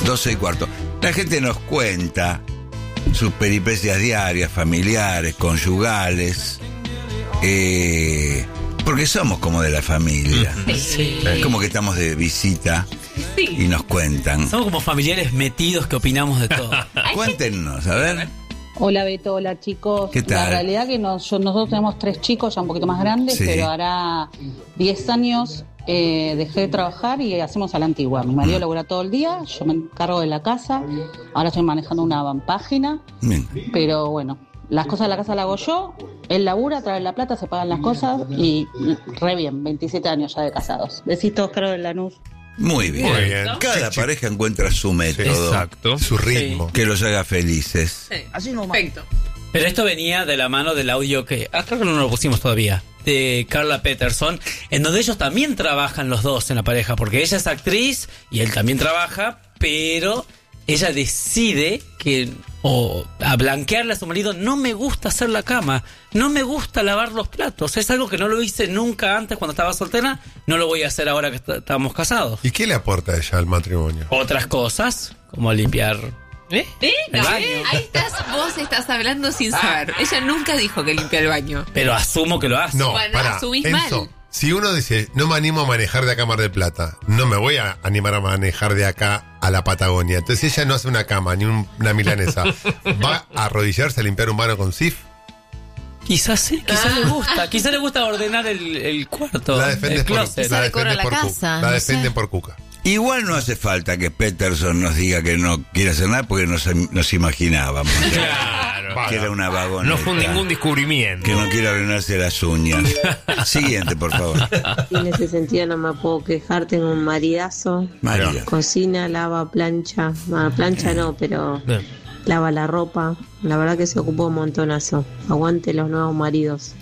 12:15. La gente nos cuenta sus peripecias diarias, familiares, conyugales, porque somos como de la familia. Sí. Es como que estamos de visita y nos cuentan. Somos como familiares metidos que opinamos de todo. Cuéntenos, a ver. Hola Beto, hola chicos. ¿Qué tal? La realidad que nosotros tenemos 3 chicos ya un poquito más grandes, Sí. pero hará 10 años dejé de trabajar y hacemos a la antigua. Mi marido labura todo el día, yo me encargo de la casa, ahora estoy manejando una página, Bien. pero bueno, las cosas de la casa las hago yo, él labura, trae la plata, se pagan las cosas y re bien, 27 años ya de casados. Besitos, Caro de Lanús. Muy bien. Muy bien. Cada pareja encuentra su método Exacto. Su ritmo. que los haga felices. Así nomás. Perfecto. Pero esto venía de la mano del audio que acá no lo pusimos todavía, de Carla Peterson, en donde ellos también trabajan los dos en la pareja, porque ella es actriz y él también trabaja, pero ella decide que, a blanquearle a su marido: no me gusta hacer la cama, no me gusta lavar los platos, es algo que no lo hice nunca antes cuando estaba soltera, no lo voy a hacer ahora que estamos casados. ¿Y qué le aporta ella al matrimonio? Otras cosas, como limpiar No, el baño. ahí vos estás hablando sin saber. Ella nunca dijo que limpia el baño. Pero asumo que lo hace. No, Bueno, pará, asumís Enzo, mal. si uno dice, no me animo a manejar de acá a Mar del Plata, no me voy a animar a manejar de acá a la Patagonia. Entonces, si ella no hace una cama ni una milanesa, ¿va a arrodillarse a limpiar un baño con Sif? Quizás sí, quizás le gusta ordenar el cuarto, La defiendes el por, closet. la decora defiendes la por casa, Cuca. no La defienden sé. por Cuca. Igual no hace falta que Peterson nos diga que no quiere hacer nada, porque nos imaginábamos que era una vagoneta. No fue ningún descubrimiento. Que no quiere arruinarse las uñas. Siguiente, por favor. Y en ese sentido no me puedo quejar, tengo un maridazo, María. cocina, lava, plancha, bueno, plancha no, pero lava la ropa, la verdad que se ocupó un montonazo. Aguante los nuevos maridos.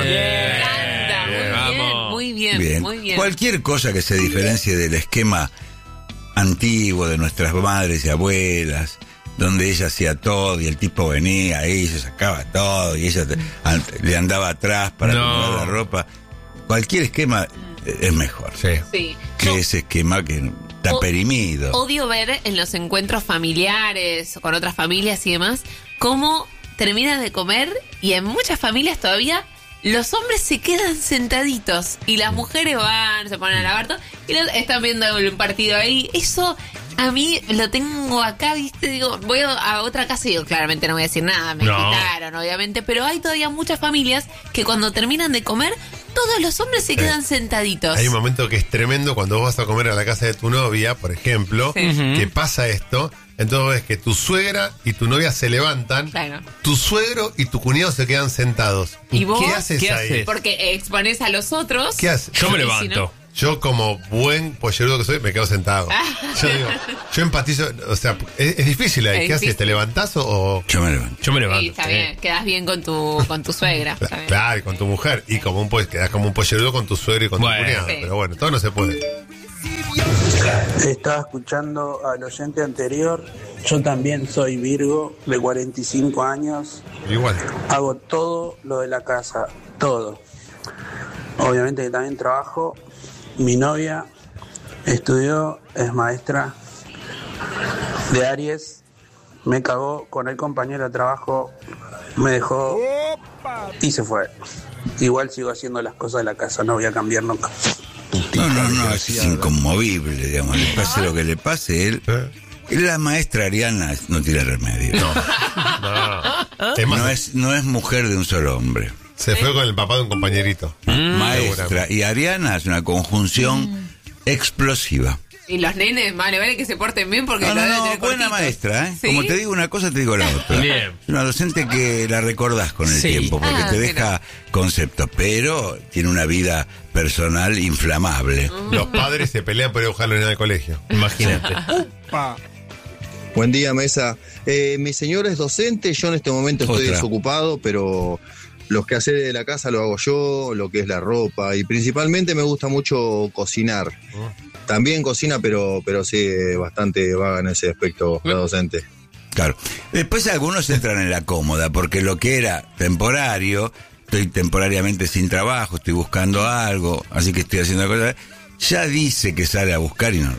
Muy bien, Bien. muy bien. Cualquier cosa que se diferencie del esquema antiguo de nuestras madres y abuelas, donde ella hacía todo y el tipo venía ahí, se sacaba todo y ella le andaba atrás para acomodar la ropa. Cualquier esquema es mejor Sí. que ese esquema que está perimido. Odio ver en los encuentros familiares o con otras familias y demás cómo terminan de comer y en muchas familias todavía los hombres se quedan sentaditos y las mujeres van, se ponen a lavar todo y están viendo un partido ahí. Eso a mí lo tengo acá, ¿viste? Digo, voy a otra casa y digo, claramente no voy a decir nada, me invitaron, obviamente, pero hay todavía muchas familias que cuando terminan de comer, todos los hombres se quedan sentaditos. Hay un momento que es tremendo cuando vos vas a comer a la casa de tu novia, por ejemplo, que pasa esto. Entonces ves que tu suegra y tu novia se levantan, Claro. tu suegro y tu cuñado se quedan sentados. ¿Y vos ¿Qué haces qué ahí? haces? Porque expones a los otros. ¿Qué haces? Yo me Y si levanto. no- Yo, como buen pollerudo que soy, me quedo sentado. Yo digo, yo empatizo, o sea, es difícil ahí. Es ¿Qué haces? difícil. ¿Te levantás o...? Yo me levanto. Yo me levanto. Sí, está bien, quedas bien con tu suegra. Está bien. Claro, y con tu mujer. Y como quedás como un pollerudo con tu suegro y con Bueno, tu cuñado. sí. Pero bueno, todo no se puede. Estaba escuchando al oyente anterior. Yo también soy Virgo, de 45 años. Igual. Hago todo lo de la casa, todo. Obviamente que también trabajo. Mi novia estudió, es maestra de Aries. Me cagó con el compañero de trabajo, me dejó y se fue. Igual sigo haciendo las cosas de la casa, no voy a cambiar nunca. No, es inconmovible, digamos. Le pase lo que le pase, él. La maestra Ariana no tiene remedio. Es más, No es mujer de un solo hombre. se fue con el papá de un compañerito. Maestra y Ariana es una conjunción explosiva. Y los nenes, vale que se porten bien porque lo deben tener buena cortitos. maestra, ¿eh? ¿Sí? Como te digo una cosa, te digo la otra. Bien. Es una docente que la recordás con el Sí. tiempo, porque te deja conceptos, pero tiene una vida personal inflamable. Los padres se pelean por ir a buscarlo en el colegio. Imagínate. Buen día, mesa. Mi señora es docente, yo en este momento estoy Otra. desocupado, pero los quehaceres de la casa lo hago yo, lo que es la ropa, y principalmente me gusta mucho cocinar. También cocina, pero sí, bastante vaga en ese aspecto la docente. Claro. Después algunos entran en la cómoda, porque lo que era temporario, estoy temporariamente sin trabajo, estoy buscando algo, así que estoy haciendo cosas, ya dice que sale a buscar y no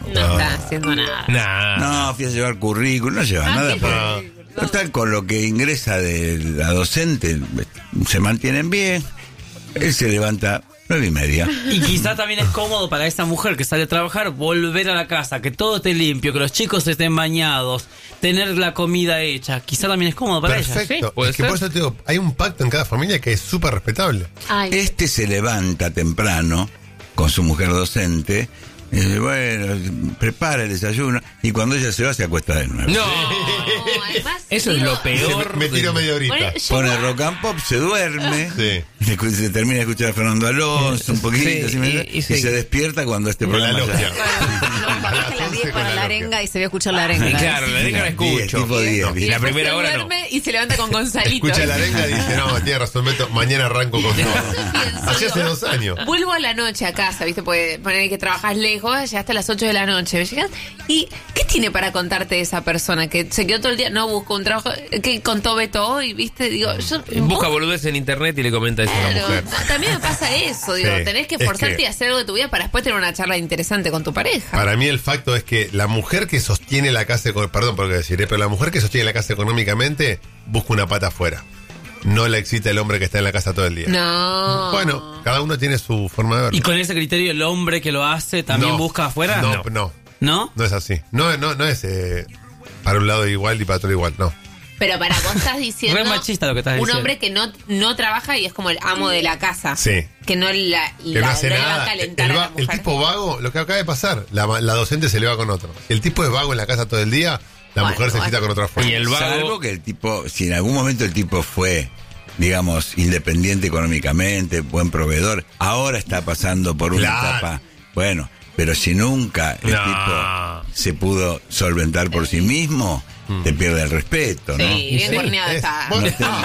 No está haciendo nada. No, fui a llevar currículum, no lleva nada. Total, con lo que ingresa de la docente, se mantienen bien. Él se levanta 9:30. Y quizá también es cómodo para esa mujer que sale a trabajar volver a la casa, que todo esté limpio, que los chicos estén bañados, tener la comida hecha. Quizá también es cómodo para ella. Perfecto. ¿Sí? Es que por eso te digo, hay un pacto en cada familia que es súper respetable. Este se levanta temprano con su mujer docente. Y dice, bueno, prepara el desayuno. Y cuando ella se va, se acuesta de nuevo. No, además, Eso es lo peor. Me tiro media horita. Bueno, Pone rock and pop, se duerme. Sí. Se termina de escuchar a Fernando Alonso un poquito. Sí, así, y se despierta cuando este Con la programa logia. No, capaz que las 10 con para la la logia. arenga y se ve escuchar la arenga. Claro, la arenga la escucho. Tipo 10, y ¿viste? La después primera se hora no. duerme y se levanta con Gonzalito. Escucha la arenga y dice, no, tiene razón, Beto, mañana arranco con todo. Así hace 2 años. Vuelvo a la noche a casa, ¿viste? Puede poner que trabajas lejos, llegaste a las 8 de la noche. Llegas, ¿y qué tiene para contarte esa persona que se quedó todo el día? No buscó un trabajo. ¿Qué contó Beto hoy? ¿Viste? Digo, yo. Busca vos- boludez en internet y le comenta eso a la Claro, mujer. también me pasa eso, digo, Sí, tenés que es esforzarte que- y hacer algo de tu vida para después tener una charla interesante con tu pareja. Para mí el facto es que la mujer que sostiene la casa, perdón por lo que deciré, pero la mujer que sostiene la casa económicamente busca una pata afuera. No la excita el hombre que está en la casa todo el día. No. Bueno, cada uno tiene su forma de verlo. Y con ese criterio, el hombre que lo hace también No, busca afuera. No ¿No? es así. No es para un lado igual y para otro igual, no. Pero para vos estás diciendo Re machista lo que estás un diciendo. hombre que no trabaja y es como el amo de la casa. Sí. Que no la, Que no hace le va nada. a calentar a la El mujer. tipo vago, lo que acaba de pasar, la docente se le va con otro. Si el tipo es vago en la casa todo el día, la Bueno, mujer se cita bueno. con otra afuera. Y el vago. Salvo que el tipo, si en algún momento el tipo fue, digamos, independiente económicamente, buen proveedor, ahora está pasando por una Claro. etapa. Bueno, pero si nunca el No. tipo se pudo solventar por sí mismo, te pierde el respeto, ¿no? Sí, bien corneado está. Bueno,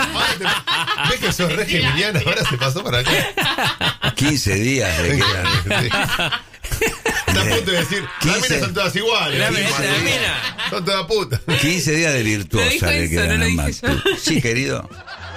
¿ves que sos re geminiana? Ahora se pasó para acá. 15 días de que Sí. Está a punto de decir, las 15. minas son todas iguales. La Sí, mina, madre la mía. mina. Son todas putas. 15 días de Lo virtuosa dijo le eso, quedan no lo a dije Matu. Sí, querido.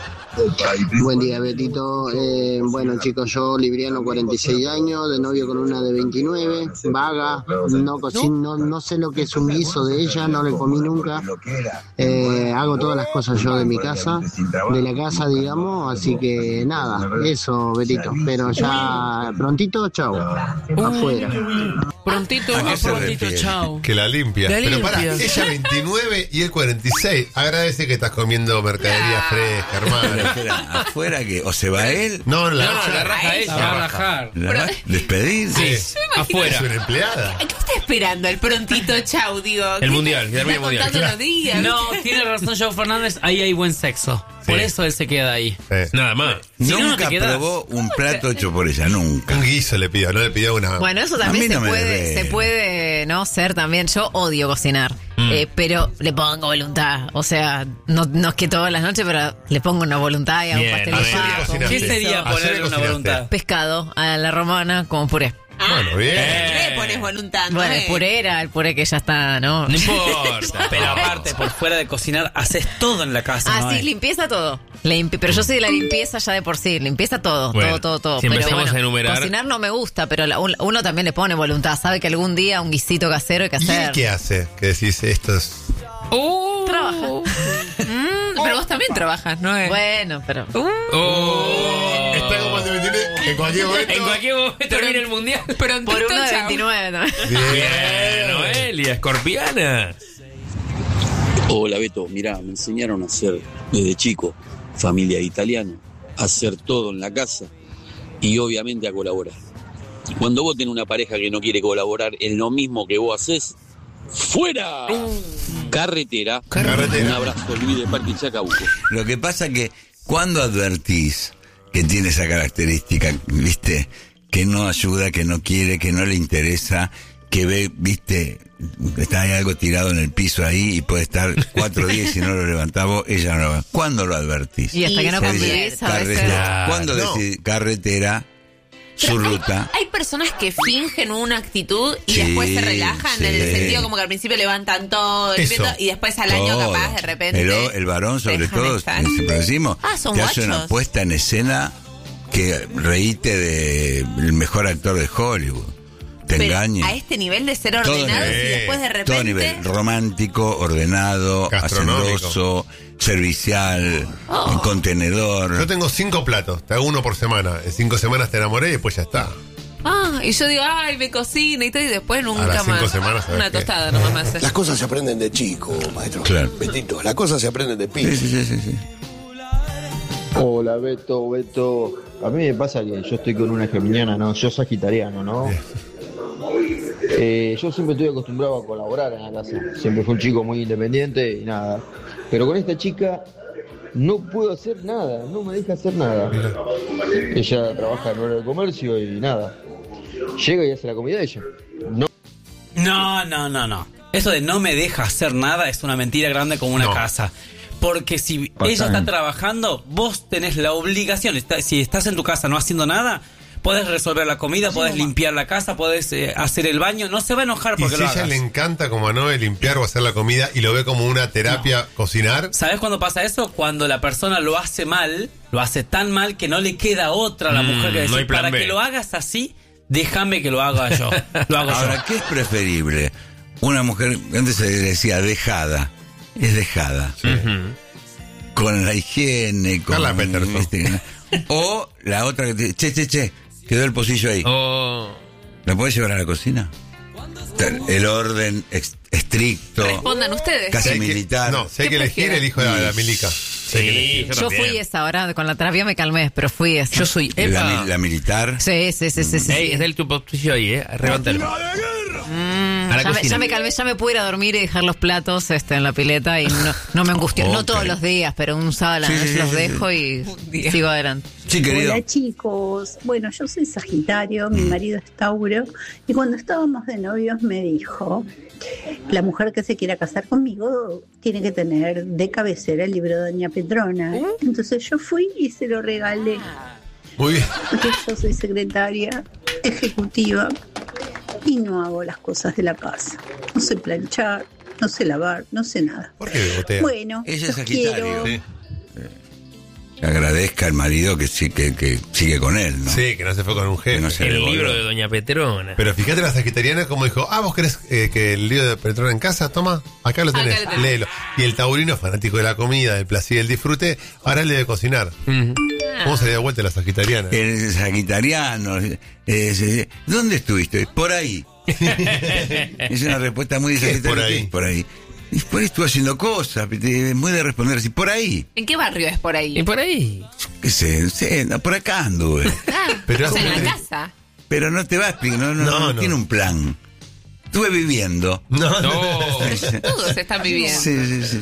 Buen día, Betito. Bueno, chicos, yo libriano 46 años, de novio con una de 29, vaga, no cocino, no sé lo que es un guiso de ella, no le comí nunca. Hago todas las cosas yo de mi casa, de la casa, digamos, así que nada, eso, Betito. Pero ya prontito, chao, afuera. Prontito, ¿A qué se Prontito, refiere? chao. Que la limpia. La Pero para, limpia. ella 29 y él 46. Agradece que estás comiendo mercadería fresca, hermano. Espera, afuera que o se va él, No, la No, no, la raja La ella. va a rajar. ¿la va a despedir. Sí, es afuera. una empleada. ¿Qué está esperando el prontito chau, digo? El mundial, que Está termine el mundial. contando los días. No, tiene razón Joe Fernández, ahí hay buen sexo. Por Sí. eso él se queda ahí. Nada más. Si no, no Nunca te quedás. probó un plato hecho por ella, nunca. Un guiso le pidió, no le pidió una. Bueno, eso A también mí no me debe. se puede no ser también. Yo odio cocinar, pero le pongo voluntad. O sea, no es que todas las noches, pero le pongo una voluntad y hago Bien, pastel a de ver, papa, cocinaste. ¿Qué sería Ayer ponerle una cocinaste. voluntad? pescado a la romana como puré. Bueno, bien. ¿Qué le pones voluntad? Bueno, el puré era el puré que ya está, ¿no? No importa. Pero aparte, por fuera de cocinar, haces todo en la casa. Ah, ¿no? sí, limpieza todo. Pero yo soy de la limpieza ya de por sí. Limpieza todo, Bueno, todo. si Pero empezamos a enumerar- cocinar no me gusta, pero uno también le pone voluntad. Sabe que algún día un guisito casero hay que ¿Y él hacer. qué hace? Que decís, esto es. Trabaja. Pero vos también trabajas, ¿no? Bueno, pero... Oh. Está como el de 29. En cualquier momento. En cualquier momento termina el mundial. Prontito, Por uno de chau. 29 también. Bien, Noelia, escorpiana. Hola Beto, mirá, me enseñaron a hacer desde chico, familia italiana, a hacer todo en la casa y obviamente a colaborar. Cuando vos tenés una pareja que no quiere colaborar en lo mismo que vos haces, ¡fuera! Carretera. Un abrazo, Luis de Parque Chacabuco. Lo que pasa que cuando advertís que tiene esa característica, viste, que no ayuda, que no quiere, que no le interesa, que ve, viste, está ahí algo tirado en el piso ahí y puede estar 4 días y si no lo levantás vos, ella no lo va. ¿Cuándo lo advertís? Y hasta que no Se dice, convivís, a veces... carretera. ¿Cuándo No. decís carretera, su ruta? Hay personas que fingen una actitud y Sí, después se relajan sí. en el sentido como que al principio levantan todo Eso. y después al año Todo. capaz de repente El varón, sobre dejan todo, estar. siempre decimos, son te hace una guachos. puesta en escena que reíte del mejor actor de Hollywood. te Pero engañe. a este nivel de ser Todo ordenados nivel. y después de Todo repente... nivel, romántico, ordenado, Gastronómico. hacendoso, servicial, en contenedor. Yo tengo 5 platos, te hago uno por semana. En 5 semanas te enamoré y después ya está. y yo digo, ay, me cocina y todo, y después nunca las 5 más. semanas, ¿sabes Una qué? tostada nomás me hace. Las cosas se aprenden de chico, maestro. Claro. Betito, las cosas se aprenden de pibe. Sí. Hola Beto. A mí me pasa que yo estoy con una geminiana, ¿no? Yo soy sagitariano, ¿no? Yo siempre estoy acostumbrado a colaborar en la casa. Siempre fui un chico muy independiente y nada. Pero con esta chica no puedo hacer nada, no me deja hacer nada. Ella trabaja en horario de comercio y nada. Llega y hace la comida de ella. No. Eso de no me deja hacer nada es una mentira grande como una casa. Porque si ella está trabajando, vos tenés la obligación. Si estás en tu casa no haciendo nada, podés resolver la comida, podés limpiar la casa, podés hacer el baño. No se va a enojar Y porque si lo a ella hagas. le encanta como a Noé limpiar o hacer la comida y lo ve como una terapia cocinar. ¿Sabes cuándo pasa eso? Cuando la persona lo hace mal, lo hace tan mal que no le queda otra a la mujer que no decir, hay plan para B. que lo hagas así, déjame que lo haga yo. Lo hago Ahora, yo. ¿qué es preferible? Una mujer, antes se decía dejada, es dejada. Con la higiene, con... Carla Peterson. O la otra que te che, quedó el pocillo ahí. ¿La podés llevar a la cocina? El orden estricto, Respondan ustedes. casi Si hay que- militar. No, si hay ¿Qué que elegir, prefieren? elijo la Milica. Sí, Yo fui esa, ahora con la terapia me calmé, pero fui esa. Yo soy Eva. La militar. Sí. Ey, es del tu postillo ahí, levántalo. A la Ya cocina. me calmé, ya me pude ir a dormir y dejar los platos en la pileta y no me angustio. No Ok. todos los días, pero un sábado a la noche los dejo y día. sigo adelante. Sí, querido. Hola chicos, bueno, yo soy Sagitario, mi marido es Tauro y cuando estábamos de novios me dijo, la mujer que se quiera casar conmigo tiene que tener de cabecera el libro de Doña Petrona. Entonces yo fui y se lo regalé, Muy bien. porque yo soy secretaria ejecutiva y no hago las cosas de la casa. No sé planchar, no sé lavar, no sé nada. ¿Por qué bebotea? Bueno, Ella es los Sagitario. quiero. Sí. Que agradezca al marido que sigue con él, ¿no? Sí, que no se fue con un jefe. Que no se El le voló. libro de Doña Petrona. Pero fíjate la sagitariana como dijo, vos querés que el libro de Petrona en casa, toma, acá lo tenés, Acá lo tenés. léelo. Y el taurino, fanático de la comida, del placer y del disfrute, ahora él debe cocinar. ¿Cómo se le da vuelta a la sagitariana? El sagitariano. ¿Dónde estuviste? Por ahí. Es una respuesta muy de ¿Qué es sagitario. por ahí? ¿Qué es por ahí? Y por ahí estuve haciendo cosas. Es muy de responder así. Por ahí. ¿En qué barrio es por ahí? Y por ahí. ¿Qué sé? No, por acá anduve. Pero o sea, en hace- la casa. Pero no te va a explicar. No tiene un plan. Estuve viviendo. No. Todos están viviendo. Sí.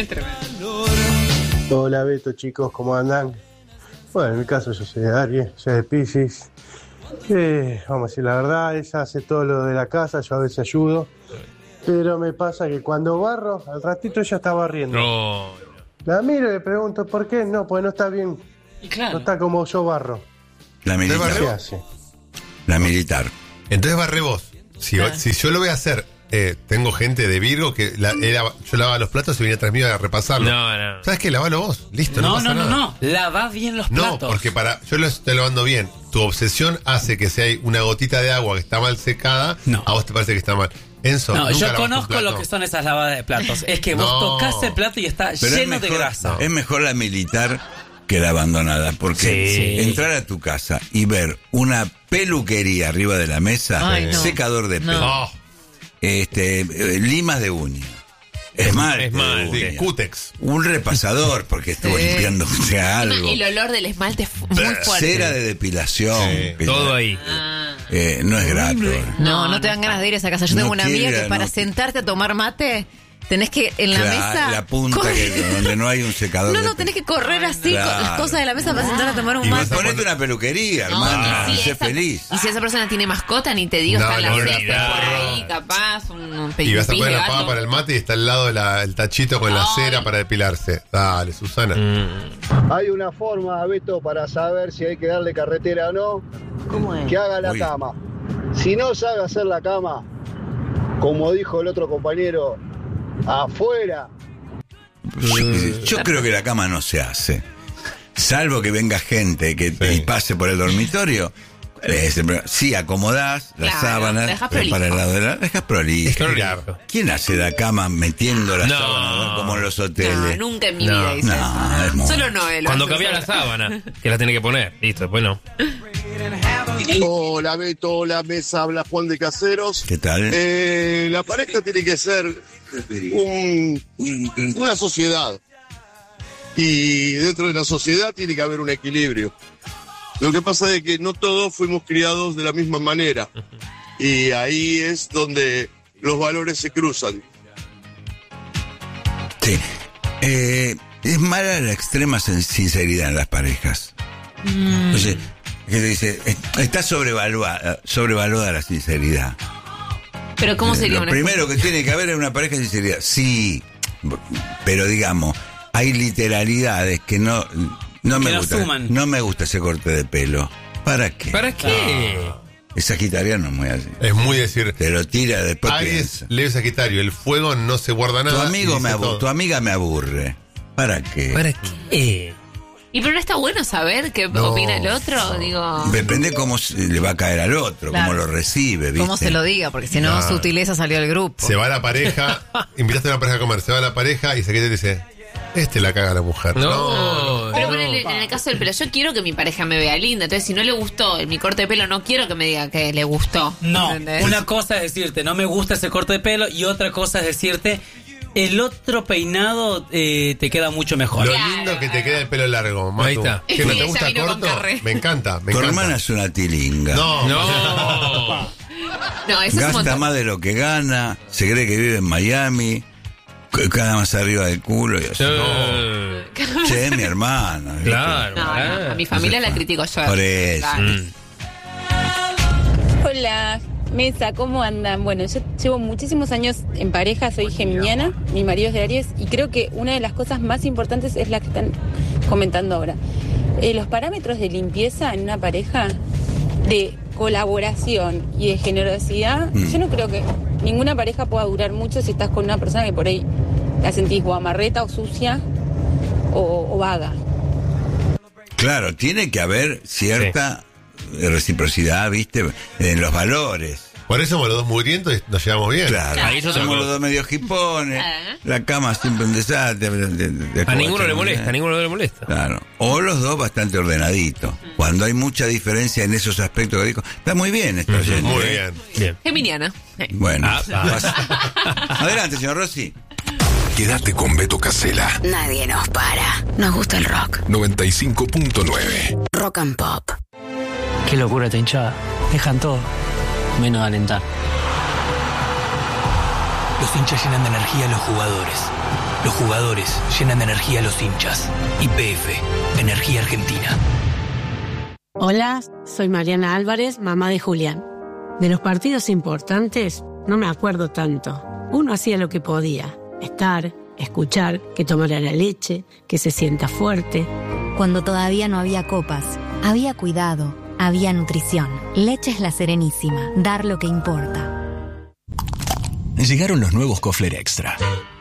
Hola Beto, chicos, ¿cómo andan? Bueno, en mi caso yo soy de Aries, soy de Piscis. Vamos a decir la verdad, ella hace todo lo de la casa, yo a veces ayudo. Pero me pasa que cuando barro, al ratito ella está barriendo. No. La miro y le pregunto, ¿por qué? No, pues no está bien. No está como yo barro. La ¿Qué militar. hace? La militar. Entonces barre vos. Si yo lo voy a hacer, tengo gente de Virgo que yo lavaba los platos y venía tras mío a repasarlo. No. ¿Sabes qué? Lavalo vos. Listo, no pasa nada. No. Lavá bien los No, platos. porque yo lo estoy lavando bien. Tu obsesión hace que si hay una gotita de agua que está mal secada, a vos te parece que está mal. Enzo, No, nunca yo lavas un conozco plato. lo que son esas lavadas de platos. Es que vos No. tocás el plato y está Pero lleno de grasa. Es mejor la militar que la abandonada. Porque Sí. entrar a tu casa y ver una peluquería arriba de la mesa, Ay, no. secador de pelo, No. limas de uña, esmalte, esmalte. de uña, Cútex. un repasador porque estuvo Sí. limpiando algo, El olor del esmalte es muy fuerte. cera de depilación, Sí, que Todo ya, ahí. no es grato. No te dan ganas de ir a esa casa. Yo No tengo una amiga quiere, que para no. sentarte a tomar mate, tenés que en la mesa. La punta donde no hay un secador de No, pelo. tenés que correr así Claro. con las cosas de la mesa para sentarte a tomar un Y vas mate. a Ponete una peluquería, No, hermano, y si sé esa- feliz. Y si esa persona tiene mascota, ni te digo, No, está en la no, cesta olvidá. por ahí, capaz, un Y vas a pis poner de la pava gato. para el mate y está al lado el tachito con la Ay. cera para depilarse. Dale, Susana. Hay una forma, Beto, para saber si hay que darle carretera o no. ¿Cómo es? Que haga la Uy. cama. Si no sabe hacer la cama, como dijo el otro compañero, afuera. Yo creo que la cama no se hace. Salvo que venga gente y pase por el dormitorio. Sí, acomodás las sábanas dejas para el prolijo. lado de la... Dejas prolijo. ¿Quién hace la cama metiendo las sábanas como en los hoteles? No, nunca en mi vida hice No, es muy... Solo Noel. Cuando cambia la sábana, que la tiene que poner. Listo, después no. Hola Beto, hola mesa, habla Juan de Caseros. ¿Qué tal? La pareja tiene que ser una sociedad. Y dentro de la sociedad tiene que haber un equilibrio. Lo que pasa es que no todos fuimos criados de la misma manera. Y ahí es donde los valores se cruzan. Sí. Es mala la extrema sinceridad en las parejas. Entonces, ¿qué te dice? Está sobrevaluada la sinceridad. Pero ¿cómo sería Lo una primero que tiene que haber es una pareja de sinceridad. Sí, pero digamos, hay literalidades que no me gusta. No me gusta ese corte de pelo. ¿Para qué? ¿Para qué? Es sagitariano, muy así. Es muy decir. Te lo tira después. Aries, Leo Sagitario, el fuego no se guarda nada. Tu amiga me aburre. ¿Para qué? ¿Para qué? Y pero no está bueno saber qué opina el otro, digo. Depende cómo le va a caer al otro, Claro. cómo lo recibe, ¿viste? Cómo se lo diga, porque si no, sutileza salió del grupo. Se va la pareja, invitaste a una pareja a comer, se va la pareja y Sagitario dice, la caga la mujer. Pero ponele, en el caso del pelo, yo quiero que mi pareja me vea linda. Entonces, si no le gustó mi corte de pelo, no quiero que me diga que le gustó. No, ¿entendés? una cosa es decirte, no me gusta ese corte de pelo, y otra cosa es decirte, el otro peinado te queda mucho mejor. Lo lindo que te queda el pelo largo, Matu. Ahí está. ¿Que no te Ella gusta vino con corto? carré. Me encanta, me Tu encanta. hermana es una tilinga. No. No, eso es un Gasta montón. más de lo que gana, se cree que vive en Miami, cada más arriba del culo y así. Che, mi hermana. ¿viste? Claro. No, a mi familia la critico yo. Por eso. Claro. Hola, mesa, ¿cómo andan? Bueno, yo llevo muchísimos años en pareja, soy geminiana, mi marido es de Aries y creo que una de las cosas más importantes es la que están comentando ahora. Los parámetros de limpieza en una pareja, de colaboración y de generosidad, yo no creo que ninguna pareja pueda durar mucho si estás con una persona que por ahí la sentís o amarreta o sucia o vaga. Claro, tiene que haber cierta reciprocidad, ¿viste? En los valores. Por eso somos los dos mugrientos y nos llevamos bien. Claro, Ahí yo somos tengo- los dos medio hipones, la cama siempre un desastre. A ninguno le molesta, a ninguno le molesta. Claro. O los dos bastante ordenaditos. Cuando hay mucha diferencia en esos aspectos que digo, está muy bien esto. oyente, Muy ¿eh? bien. Geminiana. Bueno, adelante, señor Rossi. Quédate con Beto Casella. Nadie nos para. Nos gusta el rock. 95.9. Rock and Pop. Qué locura esta hinchada. Dejan todo, menos de alentar. Los hinchas llenan de energía a los jugadores. Los jugadores llenan de energía a los hinchas. YPF, Energía Argentina. Hola, soy Mariana Álvarez, mamá de Julián. De los partidos importantes no me acuerdo tanto. Uno hacía lo que podía. Estar, escuchar, que tomara la leche, que se sienta fuerte. Cuando todavía no había copas, había cuidado, había nutrición. Leche es La Serenísima. Dar lo que importa. Llegaron los nuevos Kofler Extra.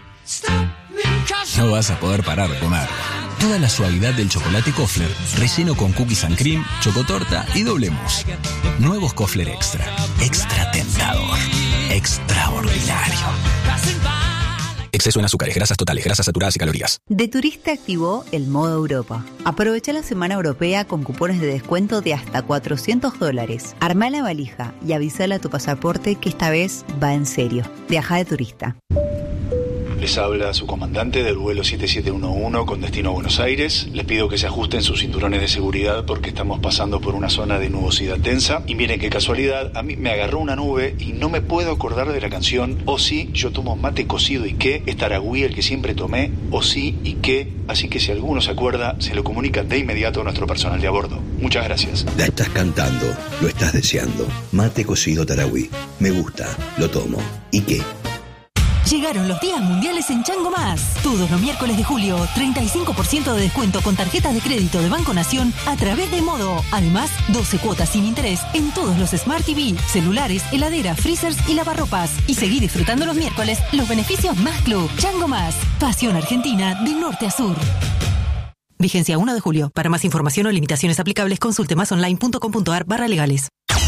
No vas a poder parar de comer. Toda la suavidad del chocolate Kofler, relleno con cookies and cream, chocotorta y doble mousse. Nuevos Kofler Extra. Extra tentador. Extraordinario. Exceso en azúcares, grasas totales, grasas saturadas y calorías. De Turista activó el modo Europa. Aprovecha la semana europea con cupones de descuento de hasta $400. Armá la valija y avísale a tu pasaporte que esta vez va en serio. Viaja de turista. Les habla su comandante del vuelo 7711 con destino a Buenos Aires. Les pido que se ajusten sus cinturones de seguridad porque estamos pasando por una zona de nubosidad densa. Y miren qué casualidad, a mí me agarró una nube y no me puedo acordar de la canción O sí, yo tomo mate cocido y qué, es Taragüí el que siempre tomé, O sí y qué. Así que si alguno se acuerda, se lo comunica de inmediato a nuestro personal de a bordo. Muchas gracias. La estás cantando, lo estás deseando. Mate cocido Taragüí. Me gusta, lo tomo. ¿Y qué? Llegaron los días mundiales en Chango Más. Todos los miércoles de julio, 35% de descuento con tarjetas de crédito de Banco Nación a través de Modo. Además, 12 cuotas sin interés en todos los Smart TV, celulares, heladeras, freezers y lavarropas. Y seguí disfrutando los miércoles los beneficios Más Club. Chango Más. Pasión Argentina de norte a sur. Vigencia 1 de julio. Para más información o limitaciones aplicables, consulte masonline.com.ar/legales.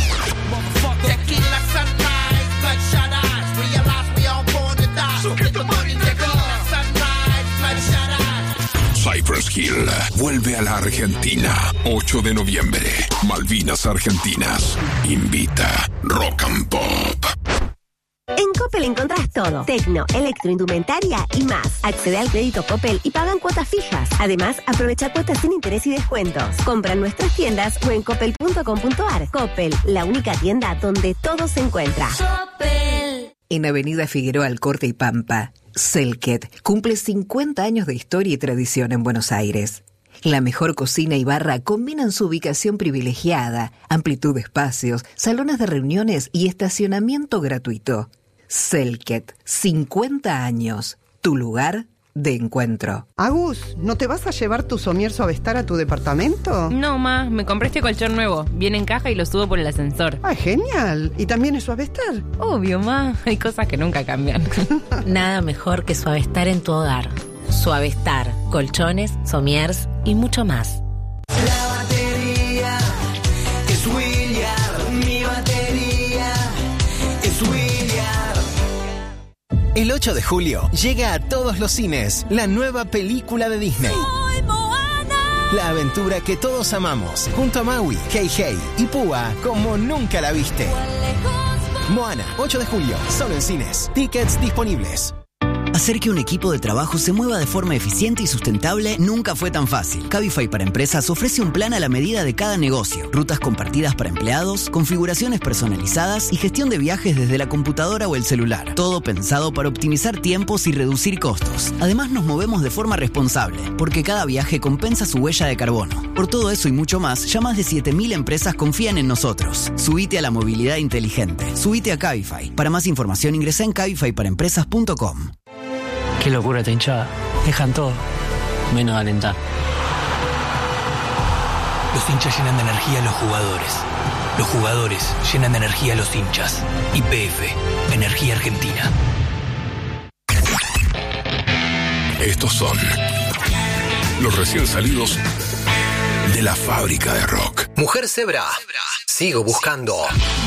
Cypress Hill vuelve a la Argentina. 8 de noviembre. Malvinas Argentinas. Invita Rock and Pop. En Coppel encontrás todo. Tecno, electroindumentaria y más. Accede al crédito Coppel y pagan cuotas fijas. Además, aprovecha cuotas sin interés y descuentos. Compra en nuestras tiendas o en coppel.com.ar. Coppel, la única tienda donde todo se encuentra. Coppel. En Avenida Figueroa Alcorte y Pampa, Selket cumple 50 años de historia y tradición en Buenos Aires. La mejor cocina y barra combinan su ubicación privilegiada, amplitud de espacios, salones de reuniones y estacionamiento gratuito. Selket, 50 años, tu lugar de encuentro. Agus, ¿no te vas a llevar tu somier Suavestar a tu departamento? No, ma, me compré este colchón nuevo. Viene en caja y lo subo por el ascensor. ¡Ah, genial! ¿Y también es Suavestar? Obvio, ma. Hay cosas que nunca cambian. Nada mejor que Suavestar en tu hogar. Suavestar, colchones, somiers y mucho más. La batería es William. Mi batería es William. El 8 de julio llega a todos los cines la nueva película de Disney. ¡Soy Moana! La aventura que todos amamos, junto a Maui, Hey Hey y Púa como nunca la viste. Moana, 8 de julio, solo en cines. Tickets disponibles. Hacer que un equipo de trabajo se mueva de forma eficiente y sustentable nunca fue tan fácil. Cabify para Empresas ofrece un plan a la medida de cada negocio. Rutas compartidas para empleados, configuraciones personalizadas y gestión de viajes desde la computadora o el celular. Todo pensado para optimizar tiempos y reducir costos. Además nos movemos de forma responsable, porque cada viaje compensa su huella de carbono. Por todo eso y mucho más, ya más de 7.000 empresas confían en nosotros. Subite a la movilidad inteligente. Subite a Cabify. Para más información ingresa en cabifyparaempresas.com. Qué locura esta hinchada. Dejan todo, menos alentar. Los hinchas llenan de energía a los jugadores. Los jugadores llenan de energía a los hinchas. YPF, Energía Argentina. Estos son los recién salidos de la fábrica de rock. Mujer Zebra. Sigo buscando.